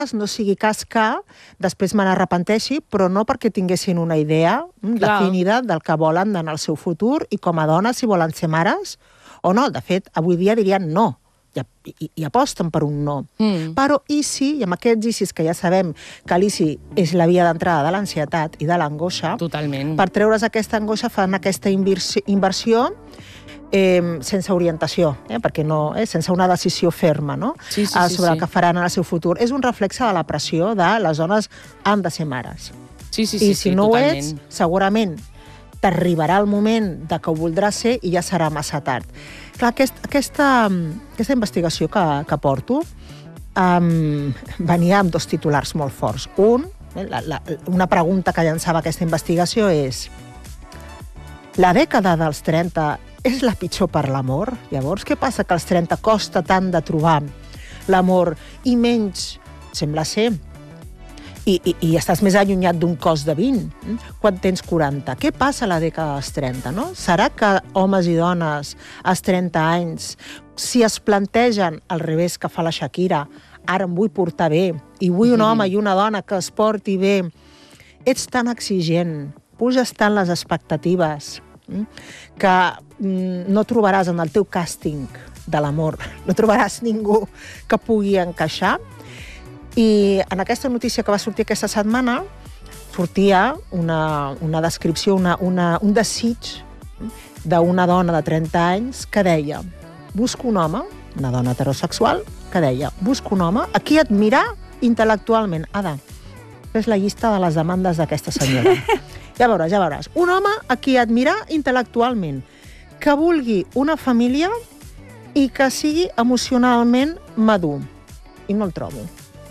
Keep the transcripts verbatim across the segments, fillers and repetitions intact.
no sigui cas que després me n'arrepenteixi, però no perquè tinguessin una idea definida del que volen en el seu futur i com a dones, si volen ser mares o no. De fet, avui dia dirien no. I, i, i aposten per un no. Mm. Però i si, i amb aquests i sis que ja sabem que l'ICI és la via d'entrada de l'ansietat i de l'angoixa, totalment, per treure's aquesta angoixa fan aquesta inversió, inversió eh, sense orientació, eh, perquè no, eh, sense una decisió ferma, no? Sí, sí, eh, sí, sobre sí. el que faran en el seu futur. És un reflexe de la pressió de les dones han de ser mares. Sí, sí, sí, I si sí, no totalment. ho ets, segurament t'arribarà el moment de que ho voldràs ser i ja serà massa tard. Clar, aquest, aquesta, aquesta investigació que, que porto um, venia amb dos titulars molt forts. Un, la, la, una pregunta que llançava aquesta investigació és: la dècada dels trenta és la pitjor per l'amor? Llavors, què passa que als trenta costa tant de trobar l'amor i menys, sembla ser, i, i, i estàs més allunyat d'un cos de vint, quan tens quaranta. Què passa a la dècada dels trenta, no? Serà que homes i dones als trenta anys, si es plantegen al revés que fa la Shakira, ara em vull portar bé, i vull un home i una dona que es porti bé, ets tan exigent, puges tant les expectatives, que no trobaràs en el teu càsting de l'amor, no trobaràs ningú que pugui encaixar. I en aquesta notícia que va sortir aquesta setmana sortia una, una descripció, una, una, un desig d'una dona de trenta anys que deia: busco un home, una dona heterosexual, que deia, busco un home a qui admirar intel·lectualment. Ada, és la llista de les demandes d'aquesta senyora. Ja veuràs, ja veuràs. Un home a qui admirar intel·lectualment, que vulgui una família i que sigui emocionalment madur. I no el trobo.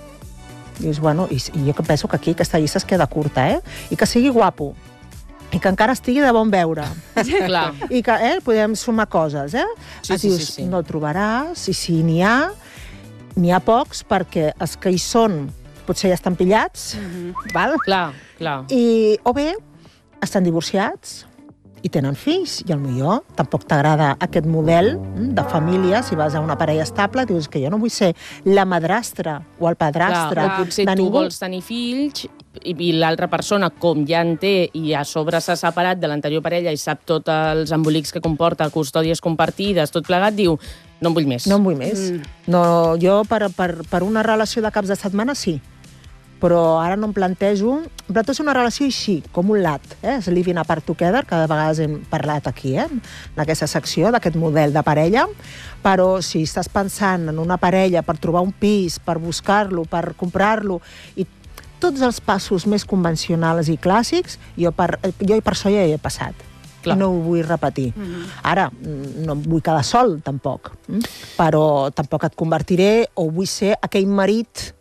Dius, bueno, i, i jo que penso que aquí aquesta llista es queda curta, eh? I que sigui guapo. I que encara estigui de bon veure. Clar. I que, eh, podem sumar coses, eh? Sí, sí, dius, sí, sí. no el trobaràs, i si n'hi ha, n'hi ha pocs, perquè els que hi són potser ja estan pillats, mm-hmm. val? Clar, clar. I, o bé, estan divorciats i tenen fills, i potser tampoc t'agrada aquest model de família. Si vas a una parella estable, dius que jo no vull ser la madrastra o el padrastre. Clar, o potser de tu ningú. vols tenir fills i, i l'altra persona, com ja en té, i a sobre s'ha separat de l'anterior parella i sap tots els embolics que comporta, custòdies compartides, tot plegat, diu, no en vull més. No en vull més. Mm. No, jo per, per, per una relació de caps de setmana sí, però ara no em plantejo... Però és una relació així, com un lat, eh? És living apart together, que de vegades hem parlat aquí, eh? En aquesta secció, d'aquest model de parella, però si estàs pensant en una parella per trobar un pis, per buscar-lo, per comprar-lo, i tots els passos més convencionals i clàssics, jo per, jo per això ja hi he passat. Clar. I no ho vull repetir. Mm-hmm. Ara, no em vull quedar sol, tampoc, però tampoc et convertiré o vull ser aquell marit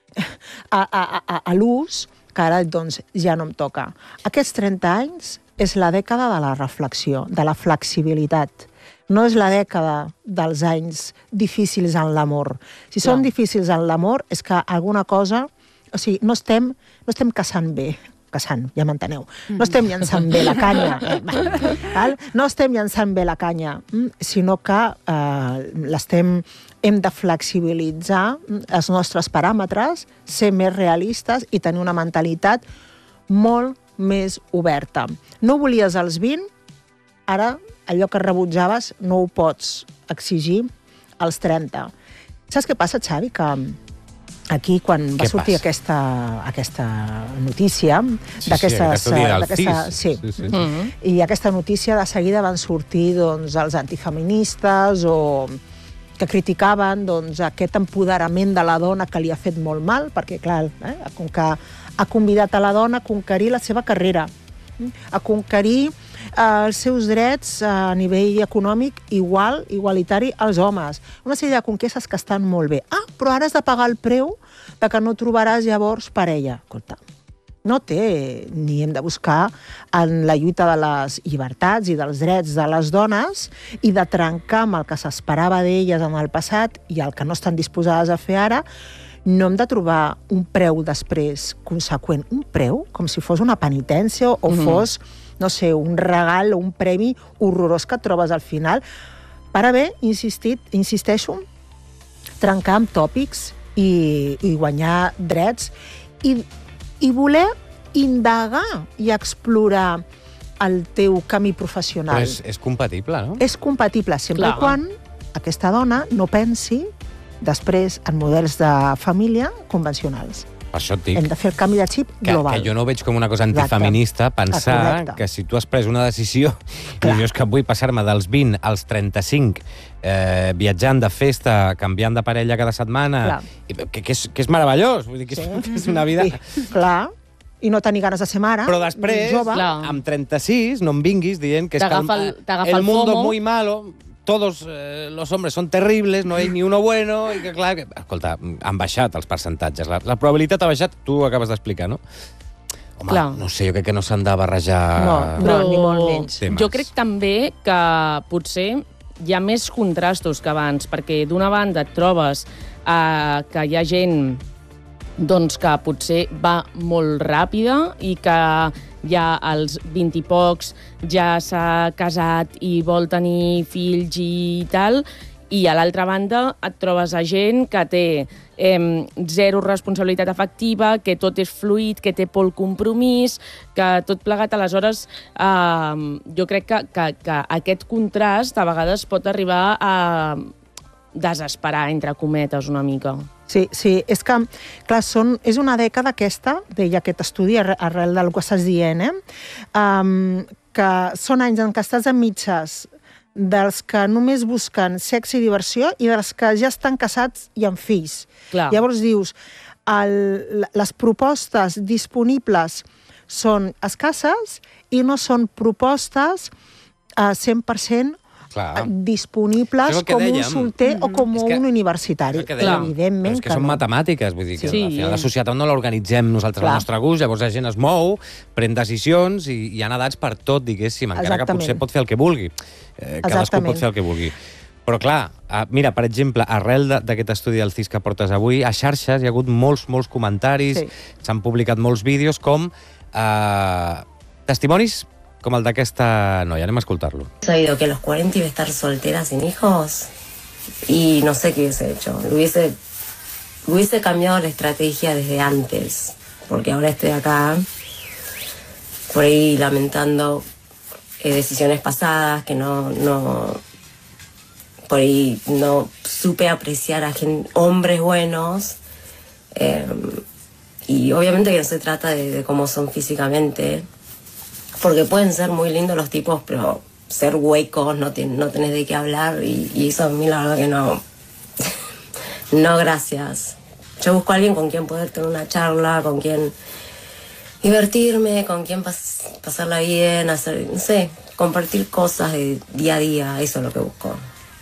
a, a, a, a l'ús, que ara doncs, ja no em toca. Aquests trenta anys és la dècada de la reflexió, de la flexibilitat. No és la dècada dels anys difícils en l'amor. Si Clar. Són difícils en l'amor, és que alguna cosa... O sigui, no estem, no estem caçant bé. Caçant, ja m'enteneu. No estem llançant bé la canya. Eh? Val? No estem llançant bé la canya, sinó que eh, l'estem... hem de flexibilitzar els nostres paràmetres, ser més realistes i tenir una mentalitat molt més oberta. No volies als vint, ara allò que rebutjaves no ho pots exigir als trenta. Saps què passa, Xavi? Que aquí, quan va sortir aquesta, aquesta notícia... Sí, sí, aquesta dia del C I S. Sí. Sí, sí. Mm-hmm. I aquesta notícia de seguida van sortir doncs, els antifeministes o que criticaven doncs, aquest empoderament de la dona que li ha fet molt mal, perquè, clar, eh, com que ha convidat a la dona a conquerir la seva carrera, a conquerir eh, els seus drets a nivell econòmic igual, igualitari als homes. Una sèrie de conquestes que estan molt bé. Ah, però ara has de pagar el preu de que no trobaràs llavors parella. Escolta, no té, ni hem de buscar en la lluita de les llibertats i dels drets de les dones i de trencar amb el que s'esperava d'elles en el passat i el que no estan disposades a fer ara. No hem de trobar un preu després conseqüent. Un preu com si fos una penitència o mm-hmm. fos, no sé, un regal o un premi horrorós que et trobes al final. Per haver insistit, insisteixo, trencar amb tòpics i, i guanyar drets i, i voler indagar i explorar el teu camí professional. Però és, és compatible, no? És compatible, sempre Clar. i quan aquesta dona no pensi després en models de família convencionals. Per això et dic Hem de fer el canvi de xip que, global. que jo no ho veig com una cosa antifeminista, pensar Correcte. que si tu has pres una decisió, i jo és que vull passar-me dels vint als trenta-cinc eh, viatjant de festa, canviant de parella cada setmana, i, que, que, és, que és meravellós, vull dir que és, Sí. és una vida... I, clar, i no tenir ganes de ser mare. Però després, jove. Clar. amb trenta-sis, no em vinguis dient que és que T'agafa el- t'agafa el el mundo FOMO. muy malo, todos eh, los hombres son terribles, no hay ni uno bueno, i que clar... Que, escolta, han baixat els percentatges, la, la probabilitat ha baixat, tu ho acabes d'explicar, no? Home, Clar. no sé, jo crec que no s'han de barrejar... No, Però ni molt menys. Temes. jo crec també que potser hi ha més contrastos que abans, perquè d'una banda et trobes eh, que hi ha gent doncs, que potser va molt ràpida i que ja als vint i pocs ja s'ha casat i vol tenir fills i tal, i a l'altra banda et trobes a gent que té eh, zero responsabilitat afectiva, que tot és fluid, que té por al compromís, que tot plegat, aleshores, eh, jo crec que, que, que aquest contrast a vegades pot arribar a desesperar, entre cometes, una mica. Sí, sí, és que, clar, són, és una dècada aquesta, deia aquest estudi, arre- arrel del que estàs dient, eh? Um, que són anys en què estàs en mitges dels que només busquen sexe i diversió i dels que ja estan casats i amb fills. Clar. Llavors dius, el, les propostes disponibles són escasses i no són propostes a cent per cent Clar. disponibles Això és el que com dèiem. un solter o com És que- un universitari. És el que dèiem. Evidentment Però és que, que són no. matemàtiques, vull dir que Sí. al final la societat no l'organitzem nosaltres Clar. al nostre gust, llavors la gent es mou, pren decisions i hi ha edats per tot, diguéssim, encara Exactament. que potser pot fer el que vulgui. Eh, cadascú Exactament. pot fer el que vulgui. Però clar, eh, mira, per exemple, arrel de- d'aquest estudi del C I S que portes avui, a xarxes hi ha hagut molts, molts comentaris, Sí. s'han publicat molts vídeos com eh, testimonis com el d'aquesta noia. Anem a escoltar-lo. He sabido que a los cuarenta iba a estar soltera sin hijos y no sé qué hubiese hecho. Lo hubiese, hubiese cambiado la estrategia desde antes, porque ahora estoy acá por ahí lamentando eh, decisiones pasadas que no, no, por ahí no supe apreciar a gen- hombres buenos. eh, y obviamente que no se trata de, de cómo son físicamente, porque pueden ser muy lindos los tipos, pero ser huecos, no, ten, no tenés de qué hablar, y, y eso a mí la verdad que no. No, gracias. Yo busco a alguien con quien poder tener una charla, con quien divertirme, con quien pas, pasarla bien, hacer, no sé, compartir cosas de día a día, eso es lo que busco.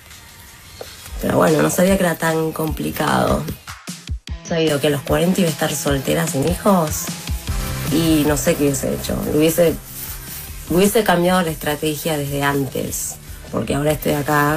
Pero bueno, no sabía que era tan complicado. He sabido que a los cuarenta iba a estar soltera sin hijos y no sé qué hubiese hecho. Lo hubiese, hubiese cambiado la estrategia desde antes, porque ahora estoy acá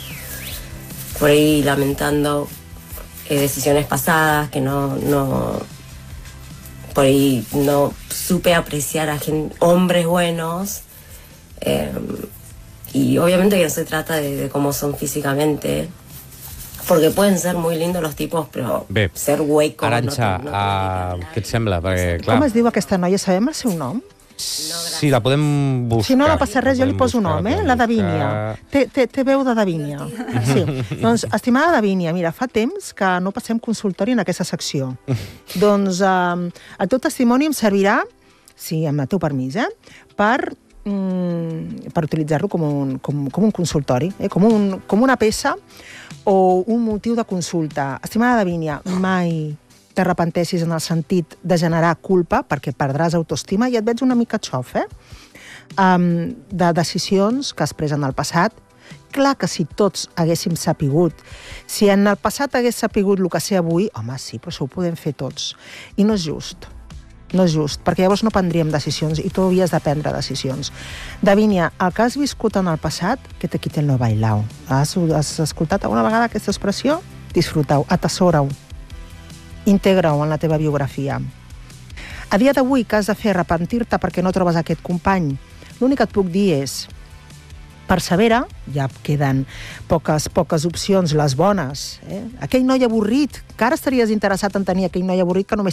por ahí lamentando eh, decisiones pasadas que no, no, por ahí no supe apreciar a gen- hombres buenos. eh, y obviamente que no se trata de, de cómo son físicamente, porque pueden ser muy lindos los tipos, però Bé, ser huecos... Arantxa, no, no, uh, què et sembla? Perquè, clar, Com es diu aquesta noia? Sabem el seu nom? sí, la podem buscar. Si no, no passa res, jo li podem poso un buscar, nom, eh? podem La Davínia. buscar. Té, té, té veu de Davínia. Sí. Doncs, estimada Davínia, mira, fa temps que no passem consultori en aquesta secció. Doncs eh, el teu testimoni em servirà, sí, amb el teu permís, eh? per, mm, per utilitzar-lo com, un, com, com un consultori, eh? com, un, com una peça o un motiu de consulta. Estimada Davínia, mai t'arrepentessis en el sentit de generar culpa, perquè perdràs autoestima, i et veig una mica xof, eh? Um, de decisions que has pres en el passat. Clar que si tots haguéssim sapigut, si en el passat hagués sapigut el que sé avui, home, sí, però això ho podem fer tots. I no és just. No és just, perquè llavors no prendríem decisions i tu havies de prendre decisions. Davínia, el que has viscut en el passat, que te quiten lo bailao. Has, has escoltat alguna vegada aquesta expressió? Disfrutau, atesora-ho, integra-ho en la teva biografia. A dia d'avui, que has de fer arrepentir-te perquè no trobes aquest company, l'únic que et puc dir és persevera, ja queden poques, poques opcions, les bones. Eh? Aquell noi avorrit, que ara estaries interessat en tenir aquell noi avorrit que només